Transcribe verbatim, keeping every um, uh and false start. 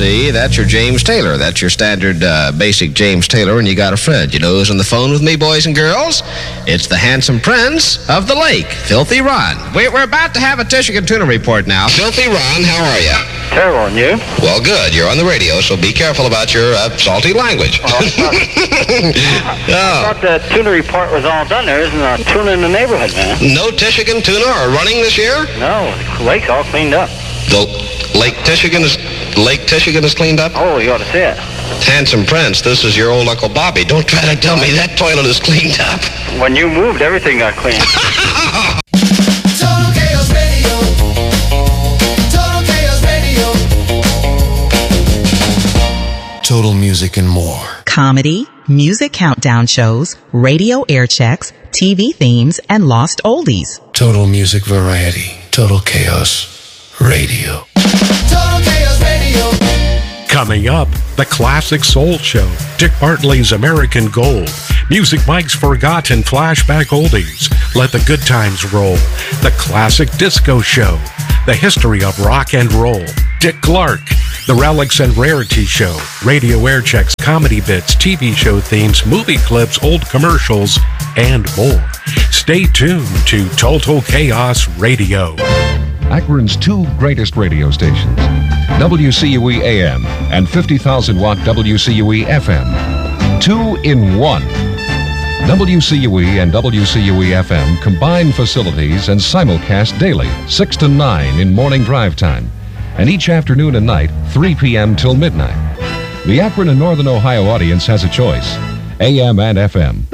see, that's your James Taylor. That's your standard uh, basic James Taylor, and you got a friend. You know who's on the phone with me, boys and girls? It's the handsome prince of the lake, Filthy Ron. We're, we're about to have a Tishigan Tuna report now. Filthy Ron, how are you? Terrible, and you? Well, good. You're on the radio, so be careful about your uh, salty language. Oh, I thought, I thought the tuna report was all done. There isn't a tuna in the neighborhood, man. No Tishigan Tuna are running this year? No, the lake's all cleaned up. The Lake Tishigan is Lake Tishigan is cleaned up? Oh, you ought to see it. Handsome Prince, this is your old Uncle Bobby. Don't try to tell me that toilet is cleaned up. When you moved, everything got cleaned. Total Chaos Radio. Total Chaos Radio. Total music and more. Comedy, music countdown shows, radio air checks, T V themes, and lost oldies. Total music variety. Total Chaos Radio. Total Chaos Radio. Coming up, the Classic Soul Show, Dick Bartley's American Gold, Music Mike's Forgotten Flashback Oldies, Let the Good Times Roll, the Classic Disco Show, the History of Rock and Roll, Dick Clark, the Relics and Rarity Show, radio air checks, comedy bits, T V show themes, movie clips, old commercials, and more. Stay tuned to Total Chaos Radio. Akron's two greatest radio stations, W C U E A M and fifty thousand watt W C U E F M. Two in one. W C U E and W C U E F M combine facilities and simulcast daily, six to nine in morning drive time, and each afternoon and night, three p.m. till midnight. The Akron and Northern Ohio audience has a choice, A M and F M.